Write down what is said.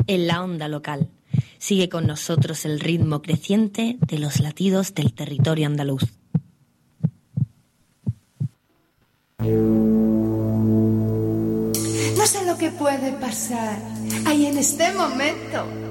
en la onda local. Sigue con nosotros el ritmo creciente de los latidos del territorio andaluz. No sé lo que puede pasar ahí en este momento.